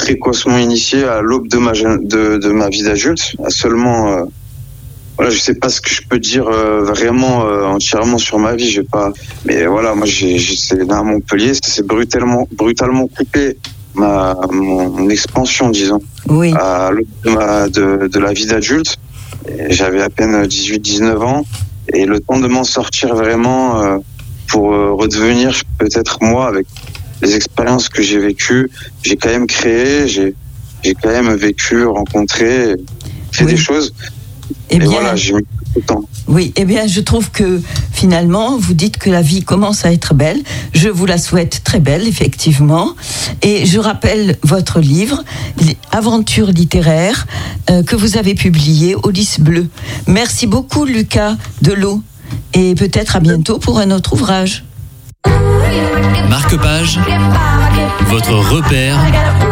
précocement initié à l'aube de ma vie d'adulte, à seulement voilà, je sais pas ce que je peux dire vraiment entièrement sur ma vie, mais voilà, moi c'est né à Montpellier, c'est brutalement coupé mon expansion, disons, à l'aube de la vie d'adulte. J'avais à peine 18-19 ans et le temps de m'en sortir vraiment pour redevenir peut-être moi avec les expériences que j'ai vécues. J'ai quand même créé, j'ai quand même vécu, rencontré, fait des choses. Eh bien, voilà, j'ai mis tout le temps. Oui, eh bien, je trouve que finalement, vous dites que la vie commence à être belle. Je vous la souhaite très belle, effectivement. Et je rappelle votre livre, Aventures littéraires, que vous avez publié au Lys Bleu. Merci beaucoup, Lucas Delot. Et peut-être à bientôt pour un autre ouvrage. Marque-Page, votre repère